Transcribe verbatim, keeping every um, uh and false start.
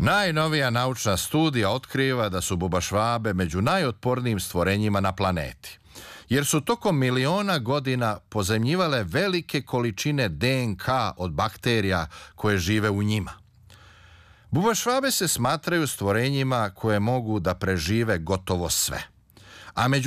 Najnovija naučna studija otkriva da su bubašvabe među najotpornijim stvorenjima na planeti, jer su tokom miliona godina pozajmljivale velike količine D N K od bakterija koje žive u njima. Bubašvabe se smatraju stvorenjima koje mogu da prežive gotovo sve, a među